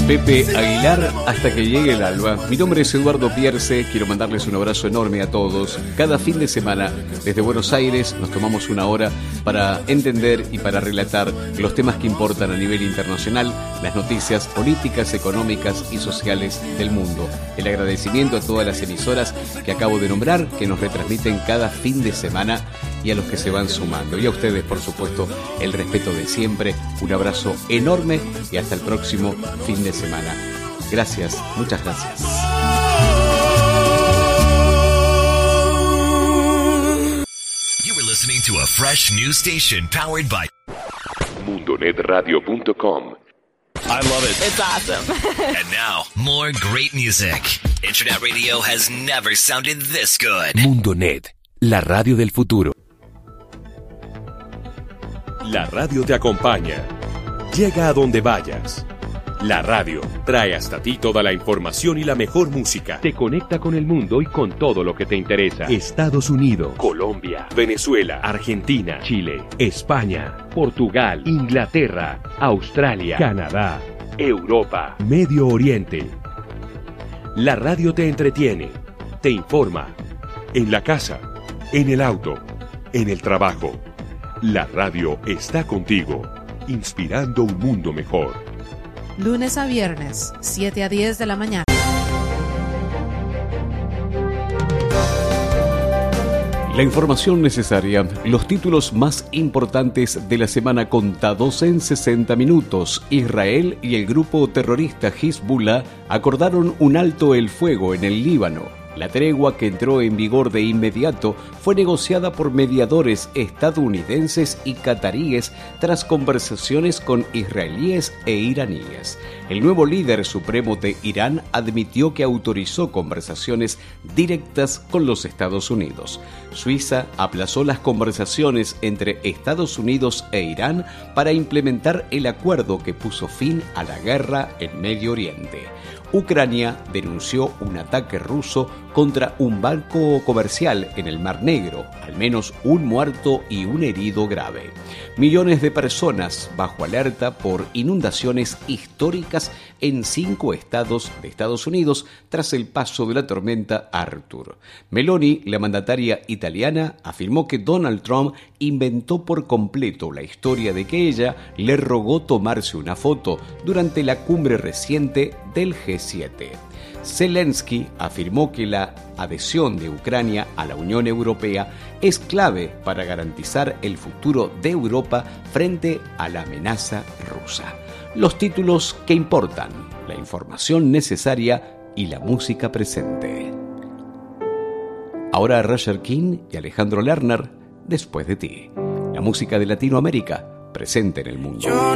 Pepe Aguilar, hasta que llegue el alba. Mi nombre es Eduardo Pierce, quiero mandarles un abrazo enorme a todos. Cada fin de semana, desde Buenos Aires, nos tomamos una hora para entender y para relatar los temas que importan a nivel internacional, las noticias políticas, económicas y sociales del mundo. El agradecimiento a todas las emisoras que acabo de nombrar, que nos retransmiten cada fin de semana, y a los que se van sumando. Y a ustedes, por supuesto, el respeto de siempre. Un abrazo enorme y hasta el próximo fin de semana. Gracias, muchas gracias. You were listening to a fresh new station powered by MundoNetRadio.com. I love it. It's awesome. And now, more great music. Internet radio has never sounded this good. Mundonet, la radio del futuro. La radio te acompaña. Llega a donde vayas. La radio trae hasta ti toda la información y la mejor música. Te conecta con el mundo y con todo lo que te interesa. Estados Unidos, Colombia, Venezuela, Argentina, Chile, España, Portugal, Inglaterra, Australia, Canadá, Europa, Medio Oriente. La radio te entretiene, te informa. En la casa, en el auto, en el trabajo. La radio está contigo, inspirando un mundo mejor. Lunes a viernes, 7 a 10 de la mañana. La información necesaria, los títulos más importantes de la semana contados en 60 minutos. Israel y el grupo terrorista Hezbollah acordaron un alto el fuego en el Líbano. La tregua, que entró en vigor de inmediato, fue negociada por mediadores estadounidenses y cataríes tras conversaciones con israelíes e iraníes. El nuevo líder supremo de Irán admitió que autorizó conversaciones directas con los Estados Unidos. Suiza aplazó las conversaciones entre Estados Unidos e Irán para implementar el acuerdo que puso fin a la guerra en Medio Oriente. Ucrania denunció un ataque ruso contra un barco comercial en el Mar Negro, al menos un muerto y un herido grave. Millones de personas bajo alerta por inundaciones históricas en 5 estados de Estados Unidos tras el paso de la tormenta Arthur. Meloni, la mandataria italiana, afirmó que Donald Trump inventó por completo la historia de que ella le rogó tomarse una foto durante la cumbre reciente del G7. Zelensky afirmó que la adhesión de Ucrania a la Unión Europea es clave para garantizar el futuro de Europa frente a la amenaza rusa. Los títulos que importan, la información necesaria y la música presente. Ahora Roger King y Alejandro Lerner, Después de ti. La música de Latinoamérica presente en el mundo.